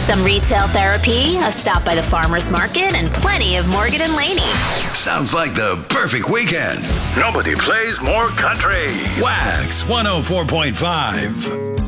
Some retail therapy, a stop by the farmer's market, and plenty of Morgan and Laney. Sounds like the perfect weekend. Nobody plays more country. Wax 104.5.